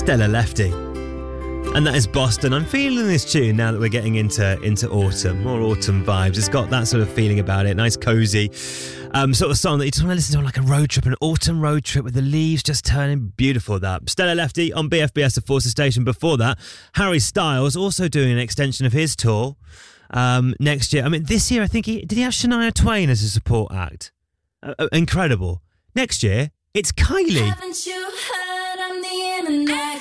Stella Lefty. And that is Boston. I'm feeling this tune now that we're getting into autumn, more autumn vibes. It's got that sort of feeling about it, nice cosy sort of song that you just want to listen to on like a road trip, an autumn road trip with the leaves just turning. Beautiful, that. Stella Lefty on BFBS at Forster Station. Before that, Harry Styles also doing an extension of his tour next year. I mean, this year I think did he have Shania Twain as a support act? Incredible. Next year, it's Kylie. Haven't you heard on the internet?